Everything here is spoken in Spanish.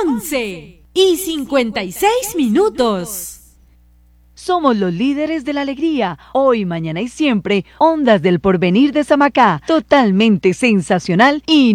11:56. Somos los líderes de la alegría, hoy, mañana y siempre, Ondas del Porvenir de Samacá, totalmente sensacional y